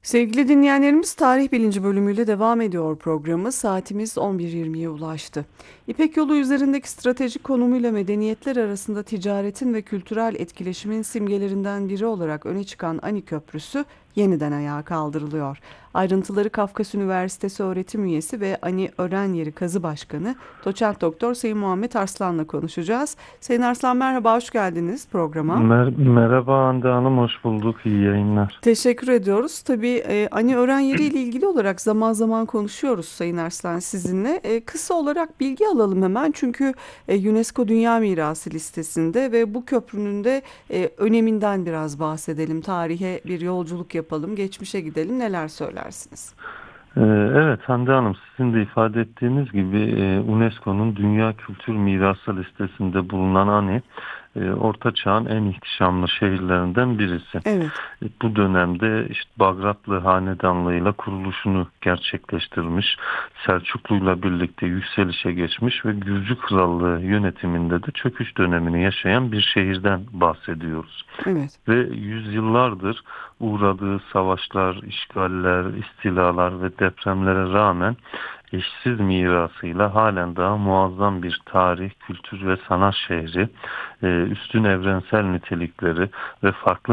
Sevgili dinleyenlerimiz Tarih Bilinci bölümüyle devam ediyor programı. Saatimiz 11.20'ye ulaştı. İpek Yolu üzerindeki stratejik konumuyla medeniyetler arasında ticaretin ve kültürel etkileşimin simgelerinden biri olarak öne çıkan Ani Köprüsü yeniden ayağa kaldırılıyor. Ayrıntıları Kafkas Üniversitesi öğretim üyesi ve Ani Ören Yeri Kazı Başkanı Doçent Doktor Sayın Muhammed Arslan'la konuşacağız. Sayın Arslan merhaba, hoş geldiniz programa. Merhaba Hande Hanım, hoş bulduk. İyi yayınlar. Teşekkür ediyoruz. Tabii Ani Ören Yeri ile ilgili olarak zaman zaman konuşuyoruz Sayın Arslan sizinle. Kısa olarak bilgi alalım hemen çünkü UNESCO Dünya Mirası listesinde ve bu köprünün de öneminden biraz bahsedelim. Tarihe bir yolculuk yapalım, geçmişe gidelim. Neler söylersiniz? Evet Hande Hanım, sizin de ifade ettiğiniz gibi UNESCO'nun Dünya Kültür Mirası listesinde bulunan Orta Çağ'ın en ihtişamlı şehirlerinden birisi. Evet, Bu dönemde işte Bagratlı Hanedanlığı'yla kuruluşunu gerçekleştirmiş, Selçuklu'yla birlikte yükselişe geçmiş ve Gürcü Krallığı yönetiminde de çöküş dönemini yaşayan bir şehirden bahsediyoruz. evet. Ve yüzyıllardır uğradığı savaşlar, işgaller, istilalar ve depremlere rağmen eşsiz mirasıyla halen daha muazzam bir tarih, kültür ve sanat şehri, üstün evrensel nitelikleri ve farklı